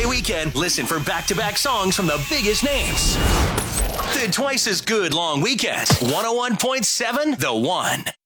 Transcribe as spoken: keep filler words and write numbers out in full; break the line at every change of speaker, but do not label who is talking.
weekend, listen for back-to-back songs from the biggest names. The Twice as Good Long Weekend. one oh one point seven The One.